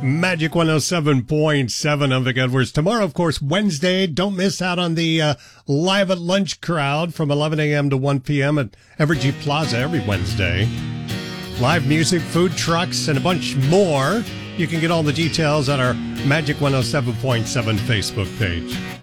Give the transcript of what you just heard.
Magic 107.7. I'm Vic Edwards. Tomorrow, of course, Wednesday. Don't miss out on the Live at Lunch crowd from 11 a.m. to 1 p.m. at Evergy Plaza every Wednesday. Live music, food trucks, and a bunch more. You can get all the details on our Magic 107.7 Facebook page.